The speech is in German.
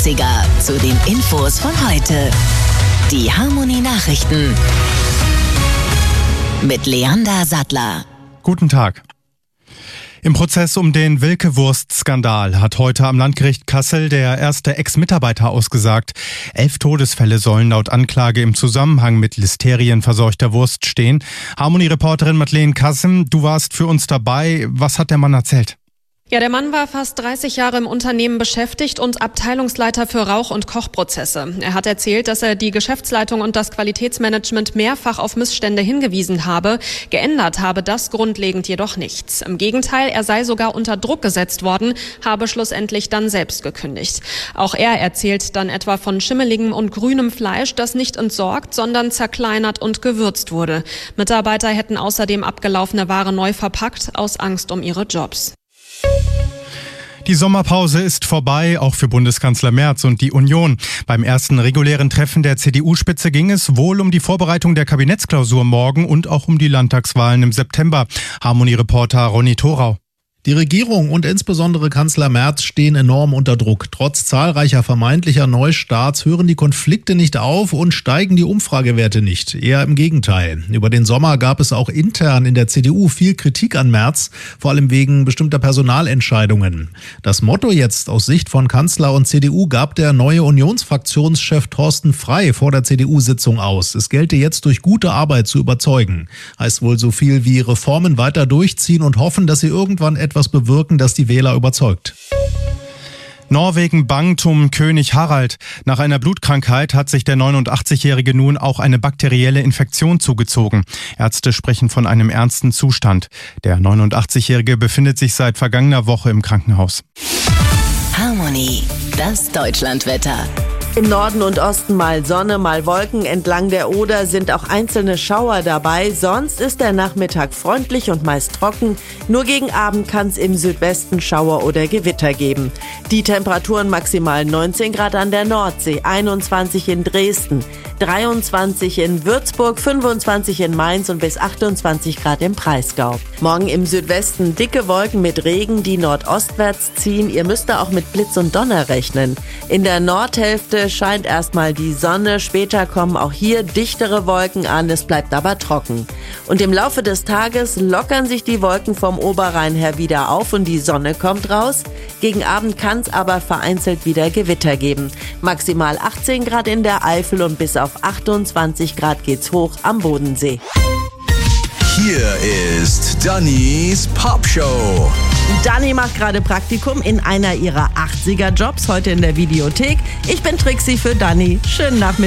80er zu den Infos von heute. Die Harmony Nachrichten mit Leander Sattler. Guten Tag. Im Prozess um den Wilke-Wurst-Skandal hat heute am Landgericht Kassel der erste Ex-Mitarbeiter ausgesagt. 11 Todesfälle sollen laut Anklage im Zusammenhang mit listerienverseuchter Wurst stehen. Harmony-Reporterin Madeleine Kassem, du warst für uns dabei. Was hat der Mann erzählt? Ja, der Mann war fast 30 Jahre im Unternehmen beschäftigt und Abteilungsleiter für Rauch- und Kochprozesse. Er hat erzählt, dass er die Geschäftsleitung und das Qualitätsmanagement mehrfach auf Missstände hingewiesen habe. Geändert habe das grundlegend jedoch nichts. Im Gegenteil, er sei sogar unter Druck gesetzt worden, habe schlussendlich dann selbst gekündigt. Auch er erzählt dann etwa von schimmeligem und grünem Fleisch, das nicht entsorgt, sondern zerkleinert und gewürzt wurde. Mitarbeiter hätten außerdem abgelaufene Ware neu verpackt, aus Angst um ihre Jobs. Die Sommerpause ist vorbei, auch für Bundeskanzler Merz und die Union. Beim ersten regulären Treffen der CDU-Spitze ging es wohl um die Vorbereitung der Kabinettsklausur morgen und auch um die Landtagswahlen im September. Harmony-Reporter Ronny Thorau. Die Regierung und insbesondere Kanzler Merz stehen enorm unter Druck. Trotz zahlreicher vermeintlicher Neustarts hören die Konflikte nicht auf und steigen die Umfragewerte nicht. Eher im Gegenteil. Über den Sommer gab es auch intern in der CDU viel Kritik an Merz, vor allem wegen bestimmter Personalentscheidungen. Das Motto jetzt aus Sicht von Kanzler und CDU gab der neue Unionsfraktionschef Thorsten Frey vor der CDU-Sitzung aus. Es gelte jetzt durch gute Arbeit zu überzeugen. Heißt wohl so viel wie Reformen weiter durchziehen und hoffen, dass sie irgendwann etwas bewirken, das die Wähler überzeugt. Norwegen bangt um König Harald. Nach einer Blutkrankheit hat sich der 89-Jährige nun auch eine bakterielle Infektion zugezogen. Ärzte sprechen von einem ernsten Zustand. Der 89-Jährige befindet sich seit vergangener Woche im Krankenhaus. Harmony, das Deutschlandwetter. Im Norden und Osten mal Sonne, mal Wolken. Entlang der Oder sind auch einzelne Schauer dabei. Sonst ist der Nachmittag freundlich und meist trocken. Nur gegen Abend kann es im Südwesten Schauer oder Gewitter geben. Die Temperaturen maximal 19 Grad an der Nordsee, 21 in Dresden, 23 in Würzburg, 25 in Mainz und bis 28 Grad im Breisgau. Morgen im Südwesten dicke Wolken mit Regen, die nordostwärts ziehen. Ihr müsst da auch mit Blitz und Donner rechnen. In der Nordhälfte scheint erstmal die Sonne, später kommen auch hier dichtere Wolken an, es bleibt aber trocken. Und im Laufe des Tages lockern sich die Wolken vom Oberrhein her wieder auf und die Sonne kommt raus. Gegen Abend kann es aber vereinzelt wieder Gewitter geben. Maximal 18 Grad in der Eifel und bis auf 28 Grad geht's hoch am Bodensee. Hier ist Dannys Popshow. Dani macht gerade Praktikum in einer ihrer 80er Jobs, heute in der Videothek. Ich bin Trixie für Dani. Schönen Nachmittag.